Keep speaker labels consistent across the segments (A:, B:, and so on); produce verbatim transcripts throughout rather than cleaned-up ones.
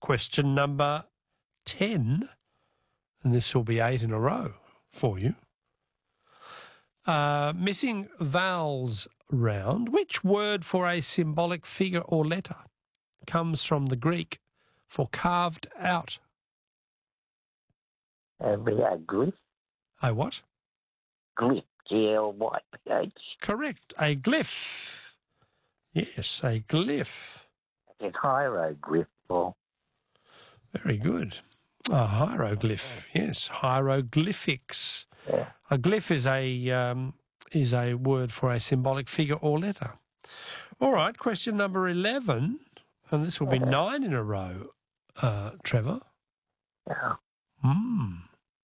A: question number ten, and this will be eight in a row for you. Uh, missing vowels round. Which word for a symbolic figure or letter comes from the Greek for carved out?
B: Uh, we are glyph.
A: A what?
B: Glyph. G L Y P H.
A: Correct. A glyph. Yes, a glyph.
B: It's hieroglyph, Paul.
A: Very good. A hieroglyph. Yes, hieroglyphics.
B: Yeah.
A: A glyph is a um, is a word for a symbolic figure or letter. All right, question number eleven, and this will be
B: Yeah.
A: nine in a row, uh, Trevor.
B: Yeah.
A: Hmm.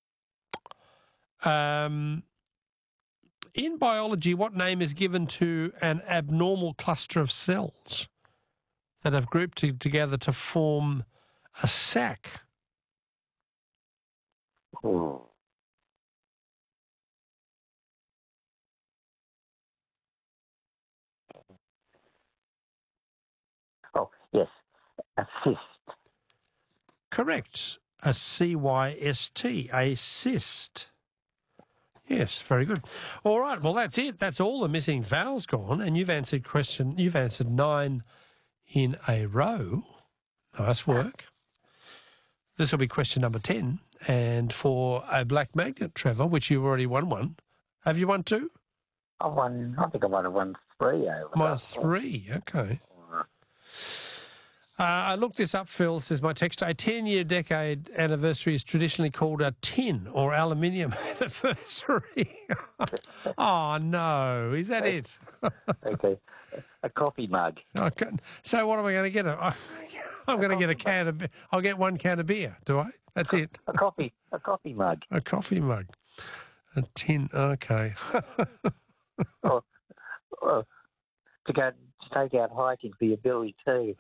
A: Um, in biology, what name is given to an abnormal cluster of cells that have grouped to, together to form a sac?
B: Ooh. Oh, yes. A cyst.
A: Correct. A C Y S T, a cyst. Yes, very good. All right, well, that's it. That's all the missing vowels gone, and you've answered question. You've answered nine in a row. Nice work. This will be question number ten, and for a black magnet, Trevor, which you've already won one. Have you won two?
B: I won, I think I won, won three over.
A: Mine three, okay. Uh, I looked this up, Phil, says my text. A ten-year decade anniversary is traditionally called a tin or aluminium anniversary. Oh, no. Is that it?
B: Okay. A coffee mug.
A: Okay. So what am I going to get? A, I'm going to get a can of... I'll get one can of beer, do I? That's it.
B: A coffee, a coffee mug.
A: A coffee mug. A tin, okay.
B: or, or to go to take out hiking for your Billy too.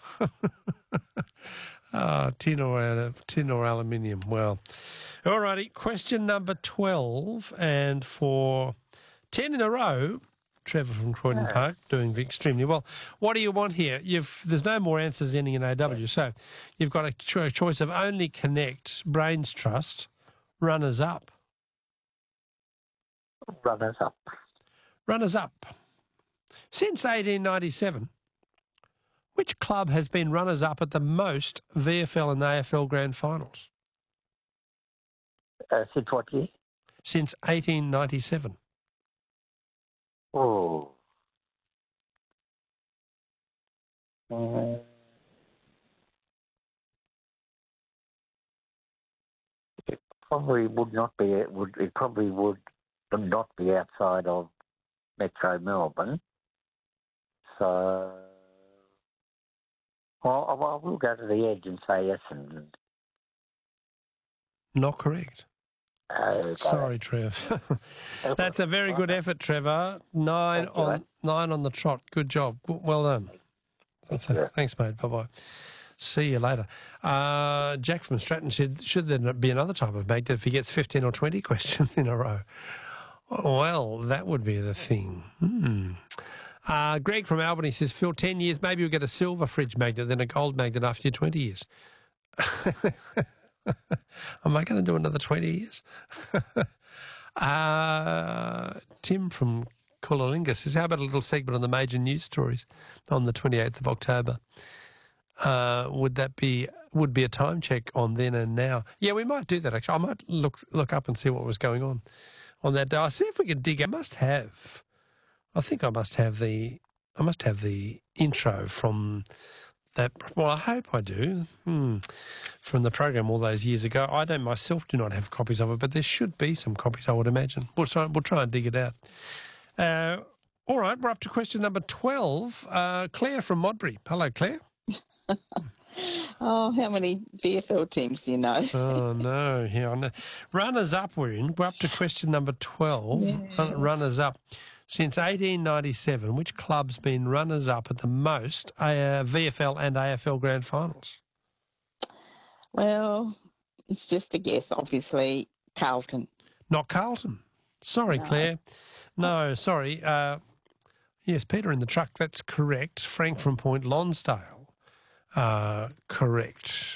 A: Ah, tin or tin or aluminium. Well, all righty. Question number twelve, and for ten in a row, Trevor from Croydon
B: Yeah.
A: Park doing extremely well. What do you want here? You've there's no more answers ending in A W, so you've got a cho- choice of only connect, Brains Trust, runners up,
B: Runners up.
A: runners up. Since eighteen ninety-seven, which club has been runners-up at the most V F L and A F L grand finals?
B: Uh, since what year?
A: Since eighteen ninety-seven.
B: Oh. Uh, it probably would not be. It would. It probably would not be outside of Metro Melbourne. So, well, I I will go to the edge and say Essendon.
A: Not correct.
B: Okay.
A: Sorry, Trev. That's a very good effort, Trevor. Nine
B: Thank you,
A: on
B: mate.
A: nine on the trot. Good job. Well done.
B: you.
A: Thanks, mate. Bye-bye. See you later. Uh, Jack from Stratton said, should there be another type of magnet if he gets fifteen or twenty questions in a row? Well, that would be the thing. Hmm. Uh, Greg from Albany says, Phil, ten years, maybe you'll get a silver fridge magnet, then a gold magnet after your twenty years. Am I going to do another twenty years? uh, Tim from Coolalinga says, how about a little segment on the major news stories on the twenty-eighth of October? Uh, would that be would be a time check on then and now? Yeah, we might do that, actually. I might look look up and see what was going on on that day. I'll see if we can dig. I must have. I think I must have the. I must have the intro from that. Well, I hope I do. Hmm. From the program all those years ago. I don't myself do not have copies of it, but there should be some copies, I would imagine. We'll try, we'll try and dig it out. Uh, all right, we're up to question number twelve. Uh, Claire from Modbury. Hello, Claire.
C: Oh, how many V F L teams do you know?
A: Oh, no. Yeah, I know. Runners up we're in. We're up to question number twelve.
C: Yes.
A: Run- Runners up. Since eighteen ninety-seven, which club's been runners up at the most uh, V F L and A F L grand finals?
C: Well, it's just a guess, obviously. Carlton.
A: Not Carlton. Sorry,
C: No.
A: Claire. No, sorry. Uh, yes, Peter in the truck, that's correct. Frank from Point Lonsdale. Uh, correct.